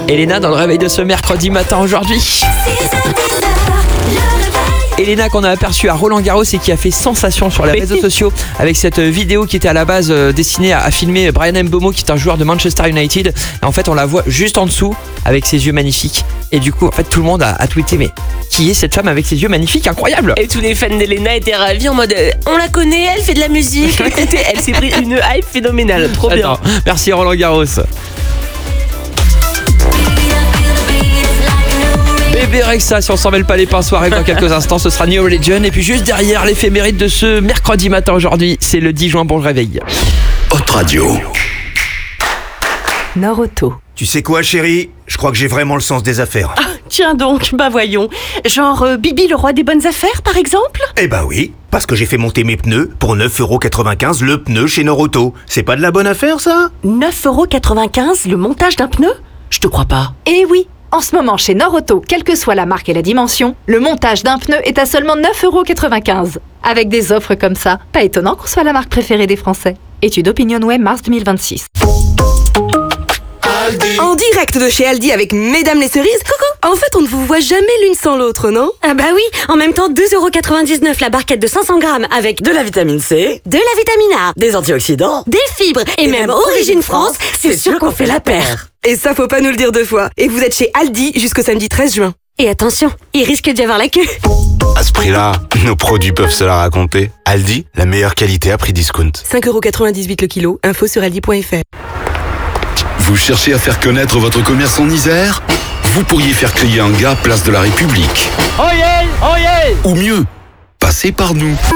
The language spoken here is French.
Elena dans le réveil de ce mercredi matin aujourd'hui. Elena qu'on a aperçue à Roland-Garros et qui a fait sensation sur les réseaux sociaux avec cette vidéo qui était à la base destinée à filmer Bryan Mbeumo qui est un joueur de Manchester United. Et en fait on la voit juste en dessous avec ses yeux magnifiques. Et du coup en fait tout le monde a tweeté mais qui est cette femme avec ses yeux magnifiques, incroyable. Et tous les fans d'Elena étaient ravis en mode on la connaît, elle fait de la musique. Écoutez, elle s'est pris une hype phénoménale, trop bien. Attends, merci Roland-Garros. Bébé Rexha, si on s'en mêle pas les pinceaux, arrive dans quelques instants, ce sera New Religion. Et puis juste derrière l'éphéméride de ce mercredi matin aujourd'hui, c'est le 10 juin, bon réveil. Hot Radio. Nord Auto. Tu sais quoi, chérie? Je crois que j'ai vraiment le sens des affaires. Ah, tiens donc, bah voyons. Genre Bibi le roi des bonnes affaires, par exemple? Eh bah oui, parce que j'ai fait monter mes pneus pour 9,95€ le pneu chez Nord Auto. C'est pas de la bonne affaire, ça? 9,95€ le montage d'un pneu? Je te crois pas. Eh oui, en ce moment chez Nord Auto, quelle que soit la marque et la dimension, le montage d'un pneu est à seulement 9,95€. Avec des offres comme ça, pas étonnant qu'on soit la marque préférée des Français. Étude OpinionWay mars 2026. En direct de chez Aldi avec Mesdames les cerises. Coucou. En fait, on ne vous voit jamais l'une sans l'autre, non? Ah bah oui, en même temps 2,99€ la barquette de 500 grammes avec de la vitamine C, de la vitamine A, des antioxydants, des fibres et même Origine France, c'est sûr qu'on fait la paire. Et ça, faut pas nous le dire deux fois. Et vous êtes chez Aldi jusqu'au samedi 13 juin. Et attention, il risque d'y avoir la queue. À ce prix-là, nos produits peuvent se la raconter. Aldi, la meilleure qualité à prix discount. 5,98€ le kilo, info sur aldi.fr. Vous cherchez à faire connaître votre commerce en Isère? Vous pourriez faire crier un gars place de la République. Oyez, oyez. Ou mieux, passez par nous.